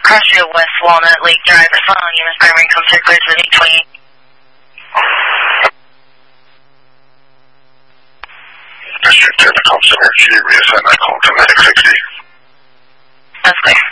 Crossfield West Walnut Lake Drive. The following units primary contact clear to the 28. District 10 to Compton Energy, reassign that call to Medic 60. That's clear.